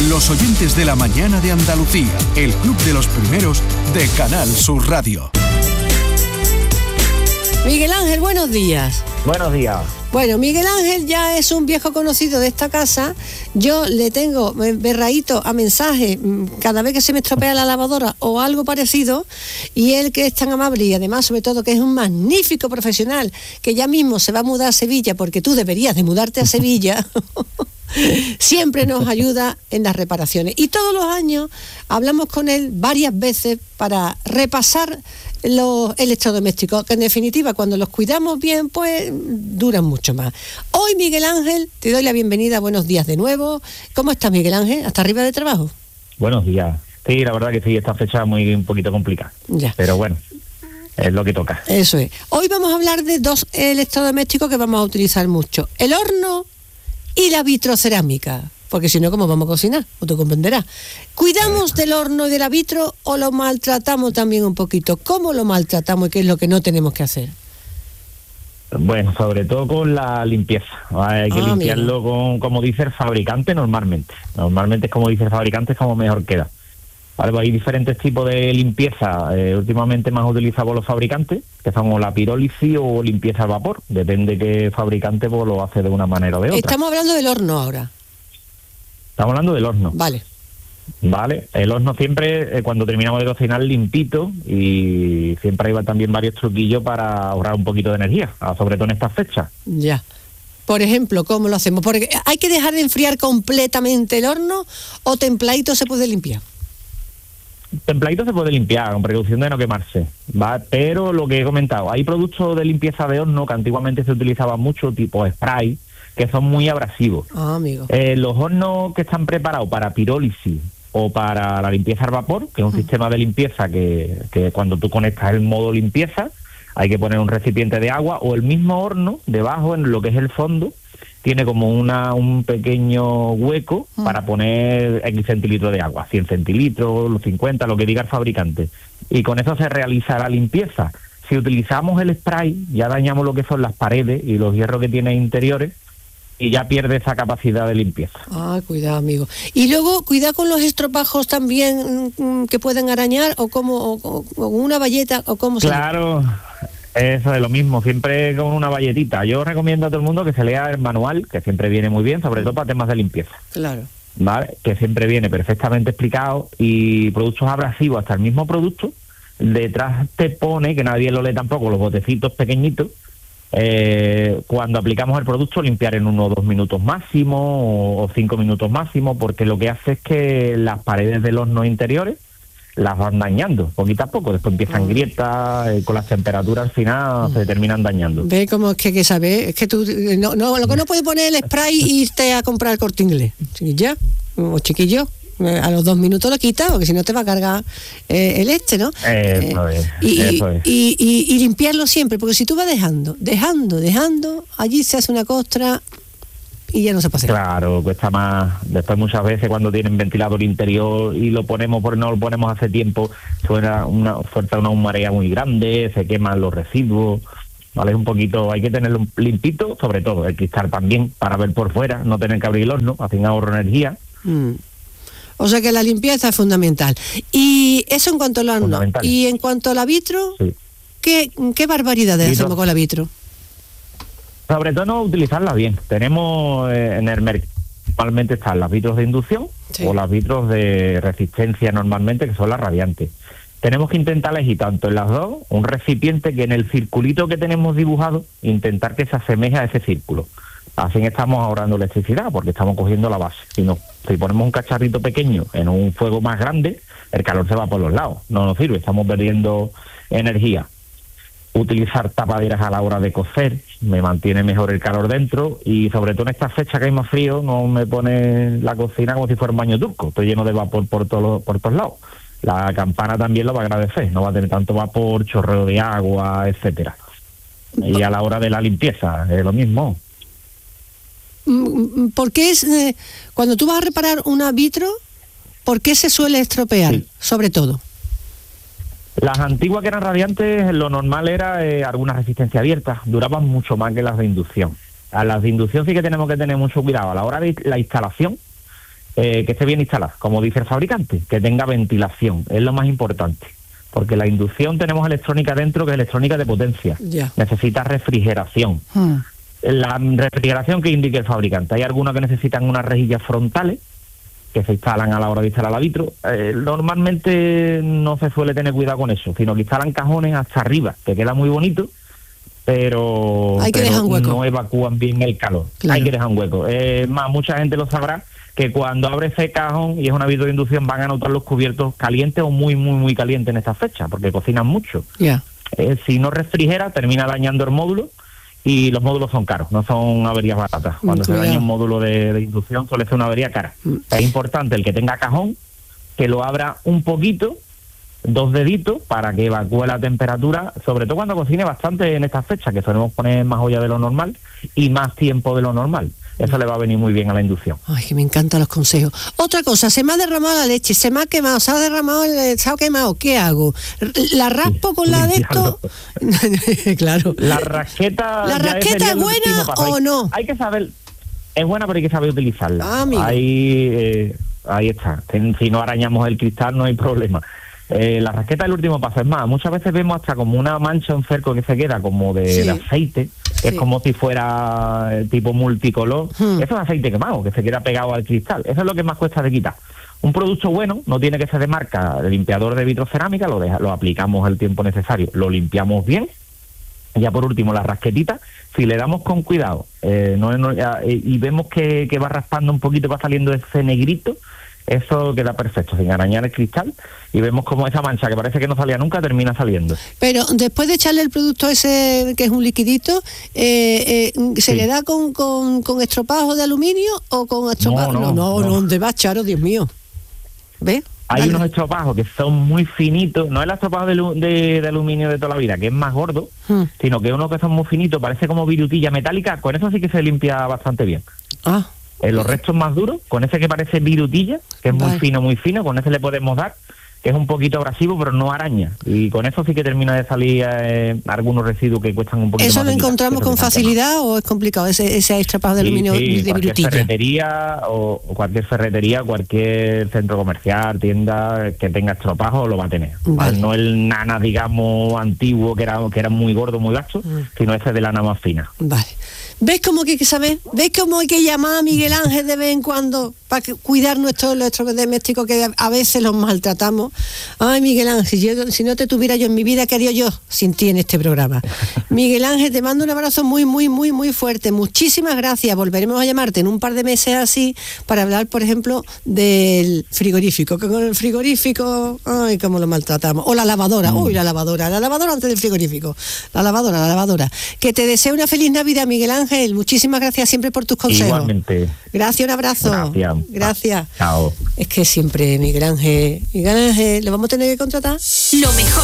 Los oyentes de la mañana de Andalucía, el club de los primeros de Canal Sur Radio. Miguel Ángel, buenos días. Buenos días. Bueno, Miguel Ángel ya es un viejo conocido de esta casa. Yo le tengo berraíto a mensaje cada vez que se me estropea la lavadora o algo parecido, y él, que es tan amable y además sobre todo que es un magnífico profesional, que ya mismo se va a mudar a Sevilla, porque tú deberías de mudarte a Sevilla. Siempre nos ayuda en las reparaciones y todos los años hablamos con él varias veces para repasar los electrodomésticos, que en definitiva cuando los cuidamos bien pues duran mucho más. Hoy, Miguel Ángel, te doy la bienvenida, buenos días de nuevo. ¿Cómo estás, Miguel Ángel? ¿Hasta arriba de trabajo? Buenos días. Sí, la verdad que sí, esta fecha es un poquito complicada. Ya. Pero bueno, es lo que toca. Eso es. Hoy vamos a hablar de dos electrodomésticos que vamos a utilizar mucho: el horno y la vitrocerámica, porque si no, ¿cómo vamos a cocinar? O tú comprenderás. ¿Cuidamos del horno y de la vitro o lo maltratamos también un poquito? ¿Cómo lo maltratamos y qué es lo que no tenemos que hacer? Bueno, sobre todo con la limpieza. Hay que limpiarlo con, como dice el fabricante, normalmente. Normalmente es como dice el fabricante, es como mejor queda. Vale, hay diferentes tipos de limpieza, últimamente más utilizados por los fabricantes, que son la pirólisis o limpieza al vapor. Depende qué fabricante pues lo hace de una manera o de otra. Estamos hablando del horno ahora. Estamos hablando del horno. Vale. Vale, el horno siempre, cuando terminamos de cocinar, limpito, y siempre hay también varios truquillos para ahorrar un poquito de energía, sobre todo en estas fechas. Ya. Por ejemplo, ¿cómo lo hacemos? Porque ¿hay que dejar de enfriar completamente el horno o templadito se puede limpiar? Templadito se puede limpiar, con precaución de no quemarse, ¿va? Pero lo que he comentado, hay productos de limpieza de horno que antiguamente se utilizaban mucho, tipo spray, que son muy abrasivos. Amigo. Los hornos que están preparados para pirólisis o para la limpieza al vapor, que es un sistema de limpieza que cuando tú conectas el modo limpieza, hay que poner un recipiente de agua, o el mismo horno, debajo, en lo que es el fondo, tiene como un pequeño hueco para poner X centilitros de agua, 100 centilitros, los 50, lo que diga el fabricante. Y con eso se realiza la limpieza. Si utilizamos el spray, ya dañamos lo que son las paredes y los hierros que tiene interiores, y ya pierde esa capacidad de limpieza. Ah, cuidado, amigo. Y luego, cuidado con los estropajos también que pueden arañar, o como o una bayeta, o como se... Claro. Eso es lo mismo, siempre con una bayetita. Yo recomiendo a todo el mundo que se lea el manual, que siempre viene muy bien, sobre todo para temas de limpieza. Claro. ¿Vale? Que siempre viene perfectamente explicado, y productos abrasivos, hasta el mismo producto, detrás te pone, que nadie lo lee tampoco, los botecitos pequeñitos, cuando aplicamos el producto, limpiar en 1 o 2 minutos máximo, o 5 minutos máximo, porque lo que hace es que las paredes de los hornos interiores las van dañando poquito a poco, después empiezan grietas, con las temperaturas al final se terminan dañando. Ve cómo es que hay que saber, es que tú lo que no puedes poner el spray y irte a comprar el Corte Inglés, ya, o chiquillo, a los 2 minutos lo quitas, porque si no te va a cargar el ¿no? Eso es. Y limpiarlo siempre, porque si tú vas dejando, allí se hace una costra y ya no se pasa. Claro, cuesta más. Después muchas veces cuando tienen ventilador interior y lo ponemos, porque no lo ponemos hace tiempo, suelta una humareda muy grande, se queman los residuos, ¿vale? Es un poquito, hay que tenerlo limpito, sobre todo el cristal también, para ver por fuera, no tener que abrir el horno, así ahorro energía. O sea que la limpieza es fundamental. Y eso en cuanto al horno. Y en cuanto a la vitro, sí. ¿Qué barbaridades hacemos con la vitro? Sobre todo no utilizarla bien. Tenemos en el mercado, normalmente están las vitros de inducción, sí, o las vitros de resistencia normalmente, que son las radiantes. Tenemos que intentar elegir tanto en las dos un recipiente que en el circulito que tenemos dibujado, intentar que se asemeje a ese círculo. Así estamos ahorrando electricidad, porque estamos cogiendo la base. Si ponemos un cacharrito pequeño en un fuego más grande, el calor se va por los lados. No nos sirve, estamos perdiendo energía. Utilizar tapaderas a la hora de cocer me mantiene mejor el calor dentro, y sobre todo en esta fecha que hay más frío, no me pone la cocina como si fuera un baño turco, estoy lleno de vapor por todos lados. La campana también lo va a agradecer, no va a tener tanto vapor, chorreo de agua, etcétera. Y a la hora de la limpieza es lo mismo. ¿Por qué cuando tú vas a reparar una vitro, por qué se suele estropear, sí, sobre todo? Las antiguas que eran radiantes, lo normal era alguna resistencia abierta, duraban mucho más que las de inducción. A las de inducción sí que tenemos que tener mucho cuidado a la hora de la instalación, que esté bien instalada, como dice el fabricante, que tenga ventilación, es lo más importante. Porque la inducción tenemos electrónica dentro, que es electrónica de potencia. Necesita refrigeración. La refrigeración que indique el fabricante. Hay algunas que necesitan unas rejillas frontales, que se instalan a la hora de instalar la vitro. Normalmente no se suele tener cuidado con eso, sino que instalan cajones hasta arriba, que queda muy bonito, pero no evacúan bien el calor. Claro. Hay que dejar un hueco. Más, mucha gente lo sabrá, que cuando abre ese cajón y es una vitro de inducción van a notar los cubiertos calientes o muy, muy, muy calientes en esta fecha, porque cocinan mucho. Si no refrigera, termina dañando el módulo, y los módulos son caros, no son averías baratas. Cuando se daña un módulo de inducción suele ser una avería cara. Es importante el que tenga cajón, que lo abra un poquito, 2 deditos, para que evacúe la temperatura, sobre todo cuando cocine bastante en estas fechas, que solemos poner más olla de lo normal y más tiempo de lo normal. Eso le va a venir muy bien a la inducción. Ay, que me encantan los consejos. Otra cosa, se me ha derramado la leche, se me ha quemado, se ha quemado, ¿qué hago? ¿La raspo con la de esto? Claro. La rasqueta... ¿La rasqueta es buena o no? Hay que saber... Es buena, pero hay que saber utilizarla. Ahí está. Si no arañamos el cristal no hay problema. La rasqueta es el último paso. Es más, muchas veces vemos hasta como una mancha, un cerco que se queda como de aceite, que es como si fuera tipo multicolor. Eso es aceite quemado, que se queda pegado al cristal. Eso es lo que más cuesta de quitar. Un producto bueno, no tiene que ser de marca, de limpiador de vitrocerámica, lo aplicamos el tiempo necesario, lo limpiamos bien. Ya por último, la rasquetita, si le damos con cuidado y vemos que va raspando un poquito, va saliendo ese negrito, eso queda perfecto, sin arañar el cristal, y vemos como esa mancha que parece que no salía nunca termina saliendo. Pero después de echarle el producto ese, que es un liquidito, ¿se le da con estropajo de aluminio o con estropajo? No, ¿dónde va, Charo? Dios mío. ¿Ves? Hay unos estropajos que son muy finitos, no es el estropajo de aluminio de toda la vida, que es más gordo, sino que unos que son muy finitos, parece como virutilla metálica, con eso sí que se limpia bastante bien. En los restos más duros, con ese que parece virutilla, que es muy fino, con ese le podemos dar, que es un poquito abrasivo, pero no araña. Y con eso sí que termina de salir algunos residuos que cuestan un poquito más. ¿Eso lo encontramos con facilidad o es complicado, ese estropajo de aluminio de virutilla? Cualquier ferretería, cualquier centro comercial, tienda que tenga estropajo lo va a tener. No el nana, digamos, antiguo, que era muy gordo, muy gasto, sino ese de lana más fina. Vale. ¿Ves cómo que hay que saber? ¿Ves cómo hay que llamar a Miguel Ángel de vez en cuando para cuidar nuestros electrodomésticos, que a veces los maltratamos? Ay, Miguel Ángel, si no te tuviera yo en mi vida, ¿qué haría yo sin ti en este programa? Miguel Ángel, te mando un abrazo muy, muy, muy, muy fuerte. Muchísimas gracias. Volveremos a llamarte en un par de meses así para hablar, por ejemplo, del frigorífico. Que con el frigorífico, ay, cómo lo maltratamos. O la lavadora. Uy, la lavadora antes del frigorífico. La lavadora. Que te deseo una feliz Navidad, Miguel Ángel. Muchísimas gracias siempre por tus consejos. Igualmente. Gracias, un abrazo. Gracias. Chao. Es que siempre Miguel Ángel, ¿lo vamos a tener que contratar? Lo mejor